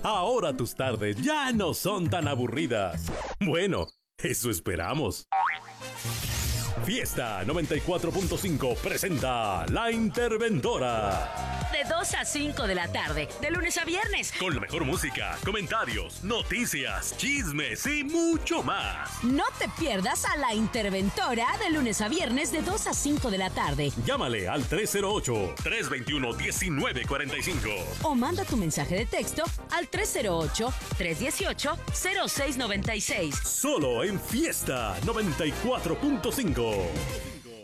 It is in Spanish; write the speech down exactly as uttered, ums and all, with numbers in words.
Ahora tus tardes ya no son tan aburridas. Bueno, eso esperamos. Fiesta noventa y cuatro punto cinco presenta La Interventora. De dos a cinco de la tarde, de lunes a viernes. Con la mejor música, comentarios, noticias, chismes y mucho más. No te pierdas a La Interventora de lunes a viernes de dos a cinco de la tarde. Llámale al tres cero ocho, tres dos uno, uno nueve cuatro cinco. O manda tu mensaje de texto al tres cero ocho, tres uno ocho, cero seis nueve seis. Solo en Fiesta noventa y cuatro punto cinco.